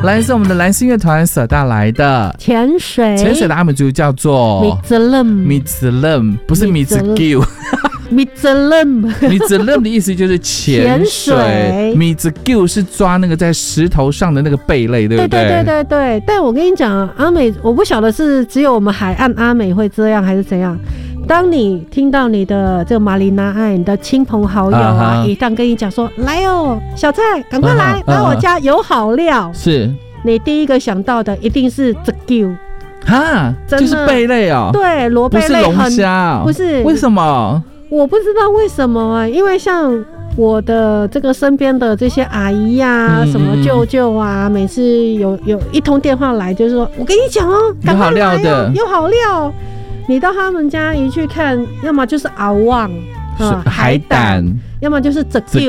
来自我们的蓝星乐团所带来的潜水。 潜水的阿美族叫做米兹勒姆， 米兹勒姆，不是米兹 Q。 米兹勒姆， 米兹勒姆的意思就是潜水。米兹 Q 是抓那个在石头上的那个贝类，对不对？ 对。但我跟你讲，阿美，我不晓得是只有我们海岸阿美会这样，还是怎样。当你听到你的这个马里纳爱，你的亲朋好友啊，一旦跟你讲说，来哦，小蔡，赶快来我家有好料， 是你第一个想到的一定是这 Q。 哈，就是贝类哦。 对，螺贝类， 不是龙虾， 不是。 为什么？ 我不知道为什么啊，因为像我的这个身边的这些阿姨呀、什么舅舅啊，每次有一通电话来，就是说我跟你讲哦，赶快来哦，有好料。你到他们家一去看，要么就是螯旺、海胆，要么就是这